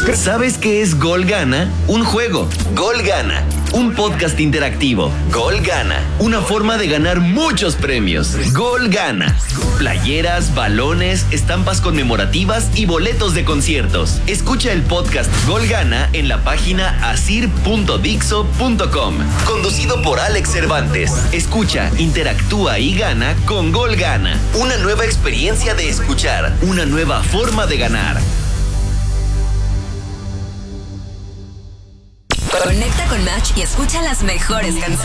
¿Sabes qué es Gol Gana? Un juego. Gol Gana. Un podcast interactivo. Gol Gana. Una forma de ganar muchos premios. Gol Gana. Playeras, balones, estampas conmemorativas y boletos de conciertos. Escucha el podcast Gol Gana en la página asir.dixo.com. Conducido por Alex Cervantes. Escucha, interactúa y gana con Gol Gana. Una nueva experiencia de escuchar. Una nueva forma de ganar. Conecta con Match y escucha las mejores canciones.